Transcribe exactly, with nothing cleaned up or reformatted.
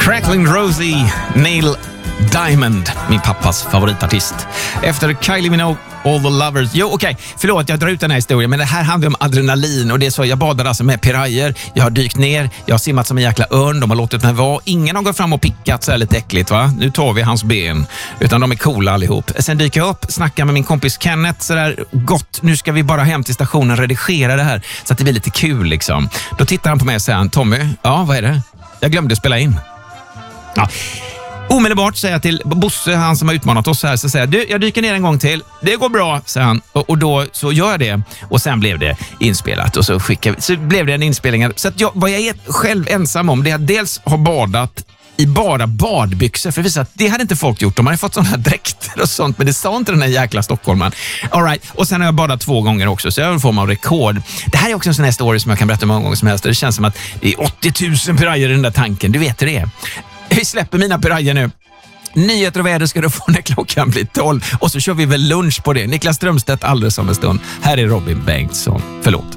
Crackling Rosie, Neil Diamond, min pappas favoritartist. Efter Kylie Minogue, All the Lovers. Jo, okej, okay. Förlåt, jag drar ut den här historien, men det här handlar om adrenalin och det är så, jag badar alltså med pirajer, jag har dykt ner, jag har simmat som en jäkla örn, de har låtit mig vara, ingen har gått fram och pickat så här lite äckligt, va? Nu tar vi hans ben, utan de är coola allihop. Sen dyker jag upp, snackar med min kompis Kenneth så där, gott, nu ska vi bara hem till stationen, redigera det här så att det blir lite kul liksom. Då tittar han på mig och säger, Tommy, ja, vad är det? Jag glömde spela in. Ja. Omedelbart säger jag till Bosse, han som har utmanat oss här, så säger jag, du, jag dyker ner en gång till. Det går bra, säger han. Och, och då så gör jag det. Och sen blev det inspelat. Och så, skickade, så blev det en inspelning. Så att jag, vad jag är själv ensam om, det är att dels ha badat i bara badbyxor. För det visar att det hade inte folk gjort. De hade fått sådana dräkter och sånt. Men det sa inte den här jäkla stockholman. All right. Och sen har jag badat två gånger också. Så jag får man rekord. Det här är också en sån här story som jag kan berätta många gånger som helst. Det känns som att det är åttio tusen pirajer i den där tanken. Du vet hur det är. Vi släpper mina pirajer nu. Nyheter och väder ska du få när klockan blir tolv. Och så kör vi väl lunch på det. Niklas Strömstedt alldeles om en stund. Här är Robin Bengtsson. Förlåt.